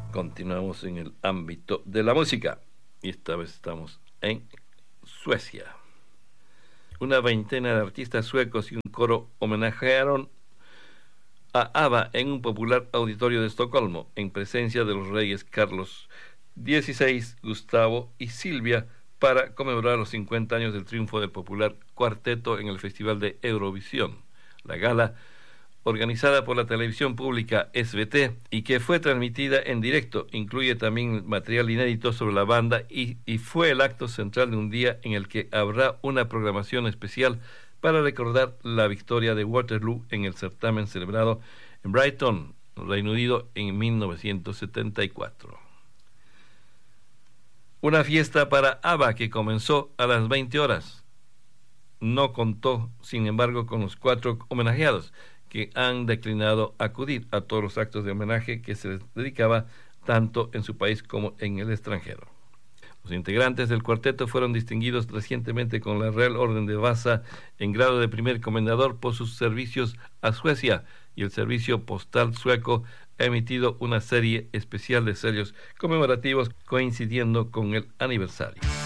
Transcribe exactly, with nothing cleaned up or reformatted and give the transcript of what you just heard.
Continuamos en el ámbito de la música y esta vez estamos en Suecia. Una veintena de artistas suecos y un coro homenajearon a ABBA en un popular auditorio de Estocolmo, en presencia de los reyes Carlos dieciséis, Gustavo y Silvia, para conmemorar los cincuenta años del triunfo del popular cuarteto en el Festival de Eurovisión. La gala, organizada por la televisión pública S V T y que fue transmitida en directo, incluye también material inédito sobre la banda y, y fue el acto central de un día en el que habrá una programación especial para recordar la victoria de Waterloo en el certamen celebrado en Brighton, Reino Unido, en mil novecientos setenta y cuatro. Una fiesta para ABBA que comenzó a las veinte horas. No contó, sin embargo, con los cuatro homenajeados, que han declinado acudir a todos los actos de homenaje que se les dedicaba tanto en su país como en el extranjero. Los integrantes del cuarteto fueron distinguidos recientemente con la Real Orden de Vasa en grado de primer comendador por sus servicios a Suecia, y el Servicio Postal Sueco ha emitido una serie especial de sellos conmemorativos coincidiendo con el aniversario.